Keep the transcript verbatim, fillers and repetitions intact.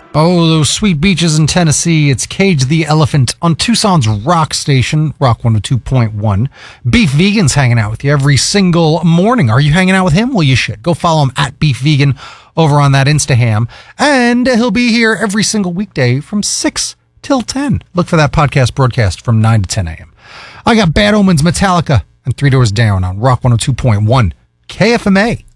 Oh, those sweet beaches in Tennessee. It's Cage the Elephant on Tucson's rock station, Rock one oh two point one. Beef Vegan's hanging out with you every single morning. Are you hanging out with him? Well, you should. Go follow him at Beef Vegan over on that Instaham. And he'll be here every single weekday from six till ten. Look for that podcast broadcast from nine to ten a.m. I got Bad Omens, Metallica, and Three Doors Down on Rock one oh two point one K F M A.